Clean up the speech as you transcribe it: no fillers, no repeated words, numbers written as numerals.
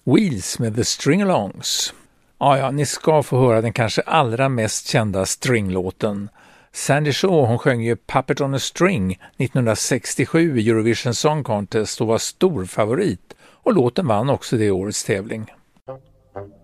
Wheels med The String-Alongs. Ja, ni ska få höra den kanske allra mest kända stringlåten. Sandy Shaw, hon sjöng ju Puppet on a String 1967 i Eurovision Song Contest och var stor favorit. Och låten vann också det årets tävling.